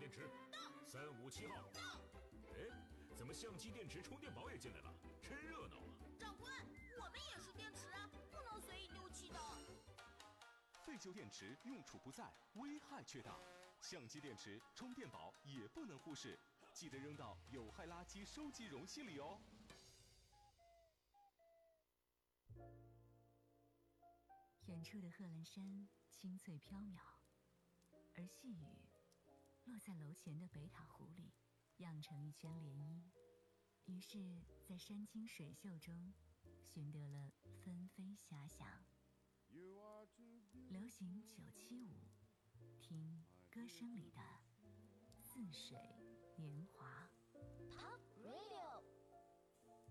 电池。 到。 357号。 到。 哎，怎么相机、电池、充电宝也进来了？真热闹啊！ 长官，我们也是电池啊，不能随意丢弃的。 废旧电池用处不在，危害却大。相机、电池、充电宝也不能忽视，记得扔到有害垃圾收集容器里哦。 远处的贺兰山青翠缥缈，而细雨落在楼前的北塔湖里，漾成一圈涟漪。于是，在山清水秀中，寻得了纷飞遐想。流行975，听歌声里的似水年华。